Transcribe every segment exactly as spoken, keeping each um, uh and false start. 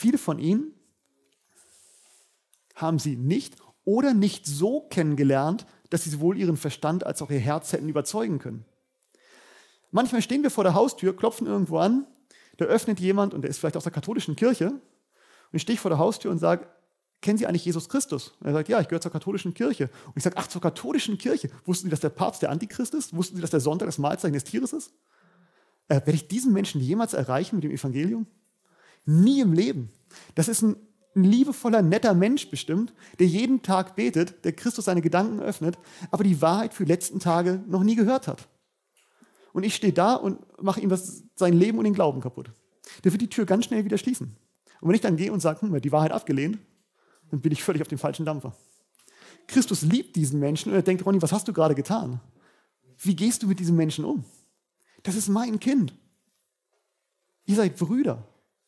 Viele von ihnen haben sie nicht oder nicht so kennengelernt, dass sie sowohl ihren Verstand als auch ihr Herz hätten überzeugen können. Manchmal stehen wir vor der Haustür, klopfen irgendwo an, da öffnet jemand und der ist vielleicht aus der katholischen Kirche und ich stehe vor der Haustür und sage, kennen Sie eigentlich Jesus Christus? Und er sagt, ja, ich gehöre zur katholischen Kirche. Und ich sage, ach, zur katholischen Kirche. Wussten Sie, dass der Papst der Antichrist ist? Wussten Sie, dass der Sonntag das Mahlzeichen des Tieres ist? Äh, werde ich diesen Menschen jemals erreichen mit dem Evangelium? Nie im Leben. Das ist ein, ein liebevoller, netter Mensch bestimmt, der jeden Tag betet, der Christus seine Gedanken öffnet, aber die Wahrheit für die letzten Tage noch nie gehört hat. Und ich stehe da und mache ihm das, sein Leben und den Glauben kaputt. Der wird die Tür ganz schnell wieder schließen. Und wenn ich dann gehe und sage, hm, die Wahrheit abgelehnt, dann bin ich völlig auf dem falschen Dampfer. Christus liebt diesen Menschen und er denkt, Ronny, was hast du gerade getan? Wie gehst du mit diesem Menschen um? Das ist mein Kind. Ihr seid Brüder.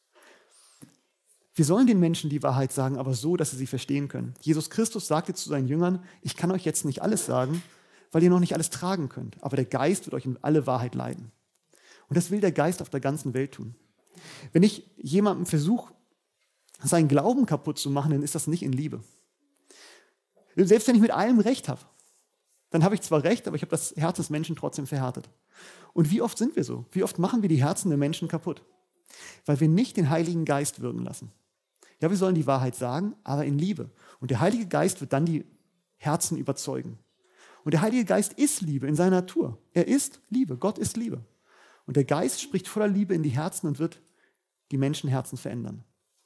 Wir sollen den Menschen die Wahrheit sagen, aber so, dass sie sie verstehen können. Jesus Christus sagte zu seinen Jüngern, ich kann euch jetzt nicht alles sagen, weil ihr noch nicht alles tragen könnt. Aber der Geist wird euch in alle Wahrheit leiten. Und das will der Geist auf der ganzen Welt tun. Wenn ich jemandem versuche, seinen Glauben kaputt zu machen, dann ist das nicht in Liebe. Selbst wenn ich mit allem Recht habe, dann habe ich zwar Recht, aber ich habe das Herz des Menschen trotzdem verhärtet. Und wie oft sind wir so? Wie oft machen wir die Herzen der Menschen kaputt? Weil wir nicht den Heiligen Geist wirken lassen. Ja, wir sollen die Wahrheit sagen, aber in Liebe. Und der Heilige Geist wird dann die Herzen überzeugen. Und der Heilige Geist ist Liebe in seiner Natur. Er ist Liebe. Gott ist Liebe. Und der Geist spricht voller Liebe in die Herzen und wird die Menschenherzen verändern.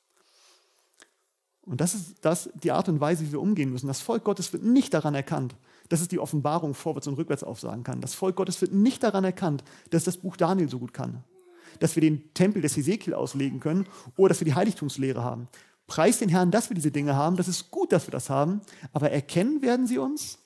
Und das ist das, die Art und Weise, wie wir umgehen müssen. Das Volk Gottes wird nicht daran erkannt, dass es die Offenbarung vorwärts und rückwärts aufsagen kann. Das Volk Gottes wird nicht daran erkannt, dass es das Buch Daniel so gut kann. Dass wir den Tempel des Hesekiel auslegen können oder dass wir die Heiligtumslehre haben. Preis den Herrn, dass wir diese Dinge haben. Das ist gut, dass wir das haben. Aber erkennen werden sie uns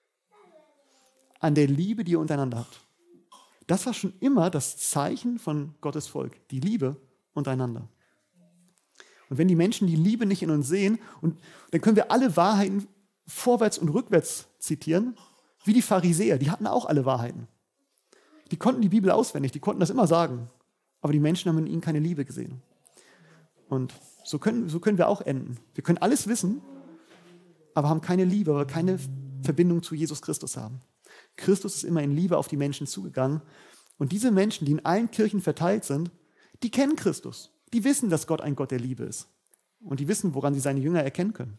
an der Liebe, die ihr untereinander habt. Das war schon immer das Zeichen von Gottes Volk. Die Liebe untereinander. Und wenn die Menschen die Liebe nicht in uns sehen, und dann können wir alle Wahrheiten vorwärts und rückwärts zitieren, wie die Pharisäer, die hatten auch alle Wahrheiten. Die konnten die Bibel auswendig, die konnten das immer sagen, aber die Menschen haben in ihnen keine Liebe gesehen. Und so können, so können wir auch enden. Wir können alles wissen, aber haben keine Liebe, aber keine Verbindung zu Jesus Christus haben. Christus ist immer in Liebe auf die Menschen zugegangen. Und diese Menschen, die in allen Kirchen verteilt sind, die kennen Christus. Die wissen, dass Gott ein Gott der Liebe ist. Und die wissen, woran sie seine Jünger erkennen können.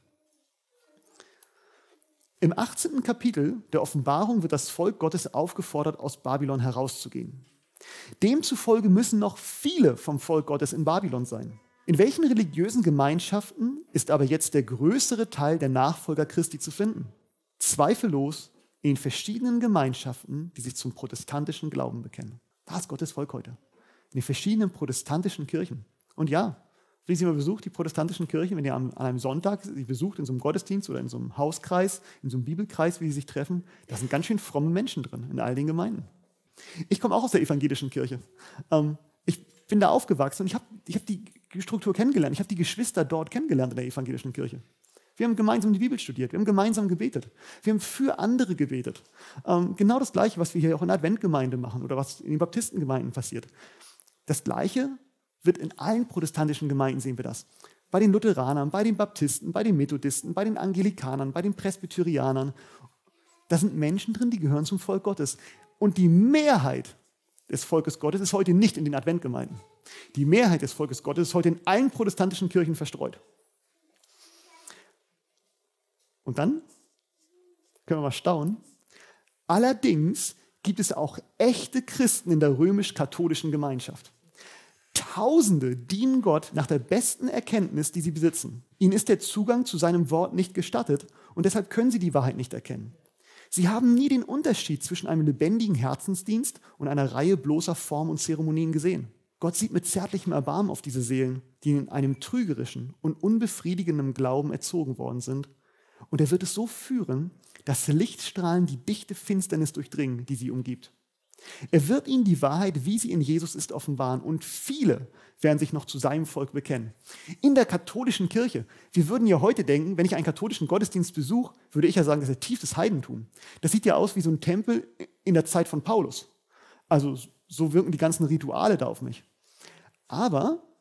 Im achtzehnten Kapitel der Offenbarung wird das Volk Gottes aufgefordert, aus Babylon herauszugehen. Demzufolge müssen noch viele vom Volk Gottes in Babylon sein. In welchen religiösen Gemeinschaften ist aber jetzt der größere Teil der Nachfolger Christi zu finden? Zweifellos in den verschiedenen Gemeinschaften, die sich zum protestantischen Glauben bekennen. Da ist Gottes Volk heute. In den verschiedenen protestantischen Kirchen. Und ja, wenn Sie mal besucht, die protestantischen Kirchen, wenn ihr an einem Sonntag sie besucht, in so einem Gottesdienst oder in so einem Hauskreis, in so einem Bibelkreis, wie sie sich treffen, da sind ganz schön fromme Menschen drin, in all den Gemeinden. Ich komme auch aus der evangelischen Kirche. Ähm, ich bin da aufgewachsen und ich habe ich hab die Struktur kennengelernt. Ich habe die Geschwister dort kennengelernt in der evangelischen Kirche. Wir haben gemeinsam die Bibel studiert, wir haben gemeinsam gebetet, wir haben für andere gebetet. Ähm, genau das Gleiche, was wir hier auch in der Adventgemeinde machen oder was in den Baptistengemeinden passiert. Das Gleiche wird in allen protestantischen Gemeinden, sehen wir das. Bei den Lutheranern, bei den Baptisten, bei den Methodisten, bei den Anglikanern, bei den Presbyterianern. Da sind Menschen drin, die gehören zum Volk Gottes. Und die Mehrheit des Volkes Gottes ist heute nicht in den Adventgemeinden. Die Mehrheit des Volkes Gottes ist heute in allen protestantischen Kirchen verstreut. Und dann können wir mal staunen. Allerdings gibt es auch echte Christen in der römisch-katholischen Gemeinschaft. Tausende dienen Gott nach der besten Erkenntnis, die sie besitzen. Ihnen ist der Zugang zu seinem Wort nicht gestattet und deshalb können sie die Wahrheit nicht erkennen. Sie haben nie den Unterschied zwischen einem lebendigen Herzensdienst und einer Reihe bloßer Formen und Zeremonien gesehen. Gott sieht mit zärtlichem Erbarmen auf diese Seelen, die in einem trügerischen und unbefriedigenden Glauben erzogen worden sind. Und er wird es so führen, dass Lichtstrahlen die dichte Finsternis durchdringen, die sie umgibt. Er wird ihnen die Wahrheit, wie sie in Jesus ist, offenbaren und viele werden sich noch zu seinem Volk bekennen. In der katholischen Kirche, wir würden ja heute denken, wenn ich einen katholischen Gottesdienst besuche, würde ich ja sagen, das ist ja tiefstes Heidentum. Das sieht ja aus wie so ein Tempel in der Zeit von Paulus. Also so wirken die ganzen Rituale da auf mich. Aber